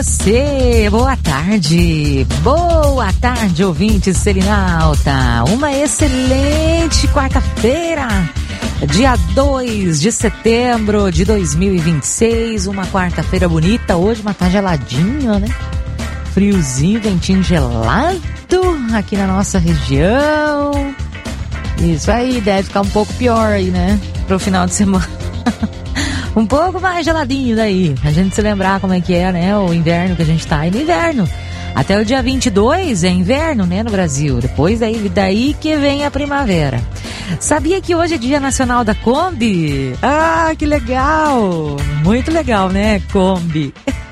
você, boa tarde, ouvintes Selinalta, uma excelente quarta-feira, dia 2 de setembro de 2026, uma quarta-feira bonita, hoje uma tarde geladinha, né, friozinho, ventinho gelado aqui na nossa região, isso aí, deve ficar um pouco pior aí, né, pro final de semana. Um pouco mais geladinho daí, a gente se lembrar como é que é, né, o inverno que a gente tá aí no inverno. Até o dia 22 é inverno, né, no Brasil. Depois daí que vem a primavera. Sabia que hoje é Dia Nacional da Kombi? Ah, que legal! Muito legal, né, Kombi?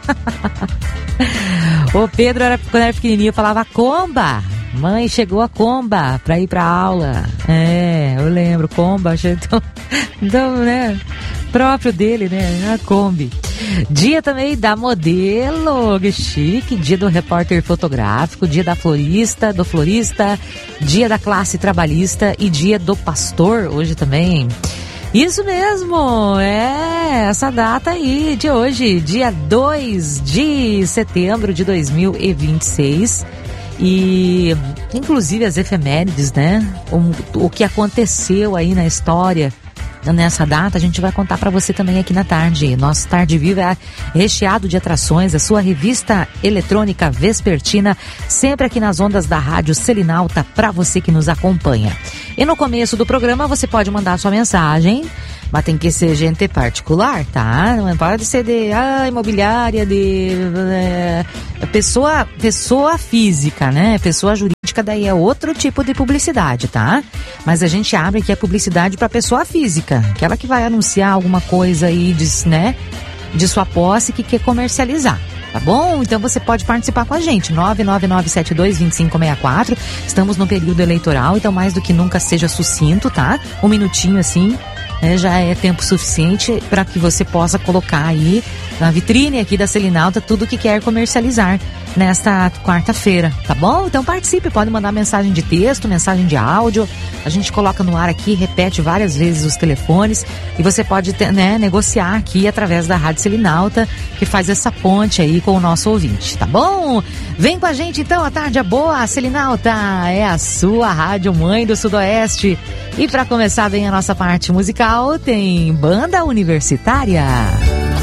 O Pedro, quando era pequenininho, falava Komba. Mãe, chegou a Komba pra ir pra aula. É, eu lembro, Komba, achei tão, né, próprio dele, né, a Kombi. Dia também da modelo, que chique, dia do repórter fotográfico, dia da florista, do florista, dia da classe trabalhista e dia do pastor, hoje também. Isso mesmo, essa data aí de hoje, dia 2 de setembro de 2026. E, inclusive, as efemérides, né? O que aconteceu aí na história nessa data, a gente vai contar para você também aqui na tarde. Nosso Tarde Viva é recheado de atrações, a sua revista eletrônica vespertina, sempre aqui nas ondas da Rádio Selinalta, para você que nos acompanha. E no começo do programa você pode mandar sua mensagem, mas tem que ser gente particular, tá? Não pode ser de imobiliária, de pessoa física, né? Pessoa jurídica, daí é outro tipo de publicidade, tá? Mas a gente abre aqui a publicidade para pessoa física, aquela que vai anunciar alguma coisa aí de sua posse que quer comercializar. Tá bom? Então você pode participar com a gente, 999722564. Estamos no período eleitoral, então mais do que nunca seja sucinto, tá? Um minutinho assim, já é tempo suficiente para que você possa colocar aí na vitrine aqui da Selinalta tudo que quer comercializar nesta quarta-feira, tá bom? Então participe, pode mandar mensagem de texto, mensagem de áudio, a gente coloca no ar aqui, repete várias vezes os telefones e você pode negociar aqui através da Rádio Selinalta, que faz essa ponte aí com o nosso ouvinte, tá bom? Vem com a gente então, a tarde é boa, a Selinalta é a sua rádio mãe do Sudoeste. E para começar bem a nossa parte musical, tem Banda Universitária.